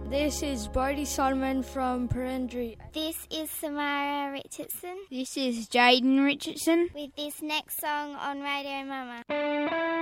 This is Bodie Solomon from Purundri. This is Samara Richardson This is Jaden Richardson. with this next song on Radio Mama.